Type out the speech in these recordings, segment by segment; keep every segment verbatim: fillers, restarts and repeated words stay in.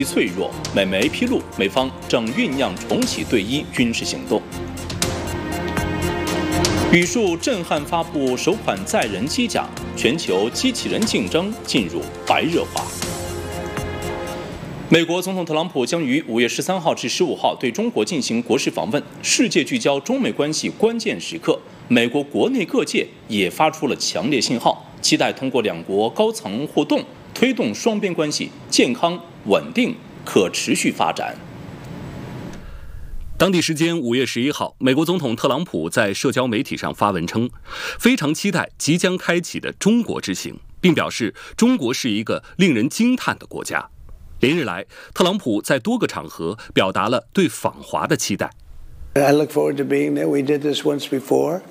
脆弱，美媒披露，美方正酝酿重启对伊军事行动。宇树震撼发布首款载人机甲，全球机器人竞争进入白热化。美国总统特朗普将于五月十三号至十五号对中国进行国事访问，世界聚焦中美关系关键时刻，美国国内各界也发出了强烈信号，期待通过两国高层互动，推动双边关系健康、稳定、可持续发展。 当地时间五月十一号，美国总统特朗普在社交媒体上发文称，非常期待即将开启的中国之行，并表示中国是一个令人惊叹的国家。连日来，特朗普在多个场合表达了对访华的期待。 I look forward to being there. We did this once before,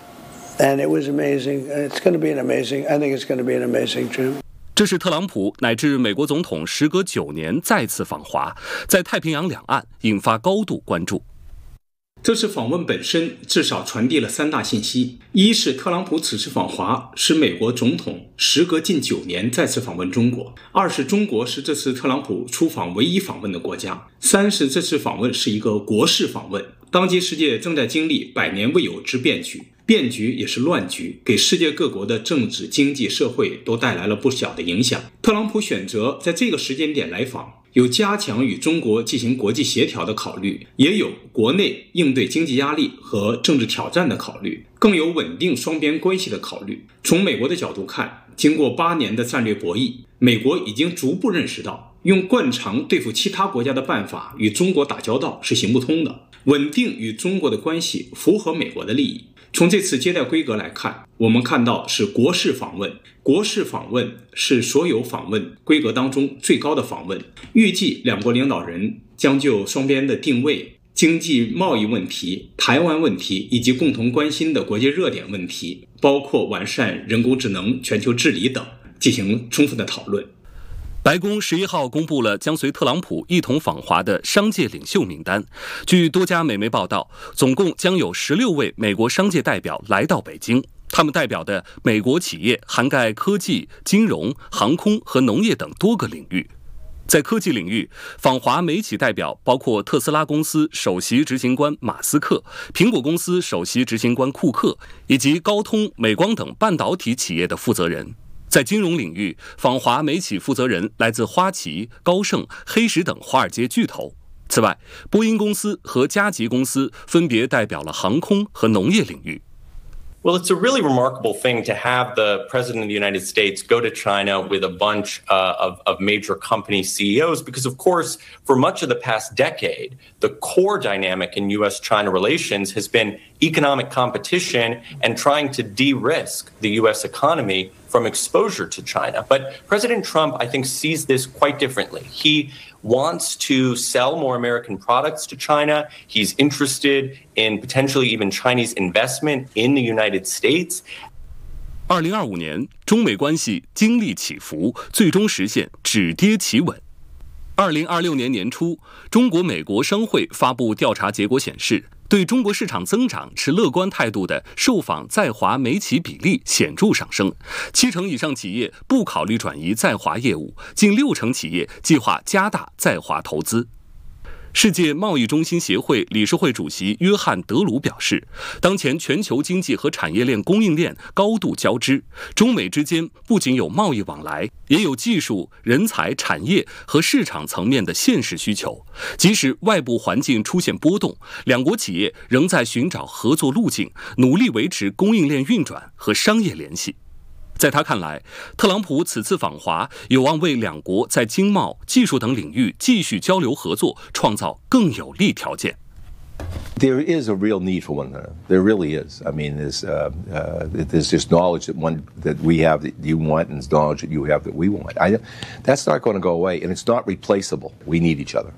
and it was amazing. It's going to be an amazing. I think it's going to be an amazing trip. 这是特朗普乃至美国总统时隔九年再次访华，在太平洋两岸引发高度关注。 这次访问本身至少传递了三大信息：一是特朗普此次访华使美国总统时隔近九年再次访问中国；二是中国是这次特朗普出访唯一访问的国家；三是这次访问是一个国事访问。当今世界正在经历百年未有之变局，变局也是乱局，给世界各国的政治、经济、社会都带来了不小的影响。特朗普选择在这个时间点来访，有加强与中国进行国际协调的考虑，也有国内应对经济压力和政治挑战的考虑，更有稳定双边关系的考虑。从美国的角度看，经过八年的战略博弈，美国已经逐步认识到，用惯常对付其他国家的办法与中国打交道是行不通的，稳定与中国的关系符合美国的利益。从这次接待规格来看，我们看到是国事访问，国事访问是所有访问规格当中最高的访问。预计两国领导人将就双边的定位、经济贸易问题、台湾问题以及共同关心的国际热点问题，包括完善人工智能、全球治理等，进行充分的讨论。 白宫十一号公布了将随特朗普一同访华的商界领袖名单。据多家美媒报道，总共将有十六位美国商界代表来到北京，他们代表的美国企业涵盖科技、金融、航空和农业等多个领域。在科技领域，访华美企代表包括特斯拉公司首席执行官马斯克、苹果公司首席执行官库克以及高通、美光等半导体企业的负责人。在金融领域，访华美企负责人来自花旗、高盛、黑石等华尔街巨头。此外，波音公司和嘉吉公司分别代表了航空和农业领域。 Well, it's a really remarkable thing to have the President of the United States go to China with a bunch uh, of, of major company C E Os because, of course, for much of the past decade, the core dynamic in U S China relations has been economic competition and trying to de-risk the U S economy from exposure to China. But President Trump, I think, sees this quite differently. He wants to sell more American products to China. He's interested in potentially even Chinese investment in the United States. 二零二五年，中美关系经历起伏，最终实现止跌企稳。二零二六年年初，中国美国商会发布调查结果显示，对中国市场增长持乐观态度的受访在华美企比例显著上升，七成以上企业不考虑转移在华业务，近六成企业计划加大在华投资。世界贸易中心协会理事会主席约翰·德鲁表示，当前全球经济和产业链供应链高度交织，中美之间不仅有贸易往来，也有技术、人才、产业和市场层面的现实需求。即使外部环境出现波动，两国企业仍在寻找合作路径，努力维持供应链运转和商业联系。在他看来，特朗普此次访华有望为两国在经贸、技术等领域继续交流合作创造更有利条件。 There is a real need for one another. There really is. I mean, there's uh, uh, there's just knowledge that one that we have that you want, and knowledge that you have that we want. I, that's not going to go away, and it's not replaceable. We need each other.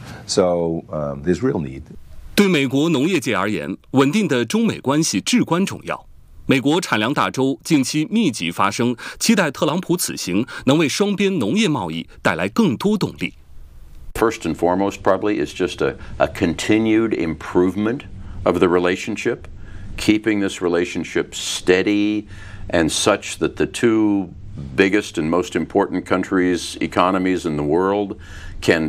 So um, there's real need. 对美国农业界而言，稳定的中美关系至关重要。美国产粮大州近期密集发生，期待特朗普此行能为双边农业贸易带来更多动力。 First and foremost, probably, is just a, a continued improvement of the relationship, keeping this relationship steady and such that the two biggest and most important countries, economies in the world can